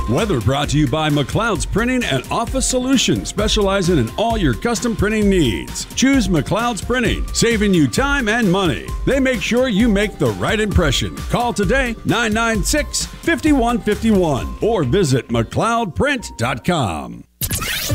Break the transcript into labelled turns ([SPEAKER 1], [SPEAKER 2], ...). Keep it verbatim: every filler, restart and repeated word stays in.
[SPEAKER 1] Weather brought to you by McLeod's Printing and Office Solutions, specializing in all your custom printing needs. Choose McLeod's Printing, saving you time and money. They make sure you make the right impression. Call today, nine nine six, five one five one, or visit McLeod Print dot com.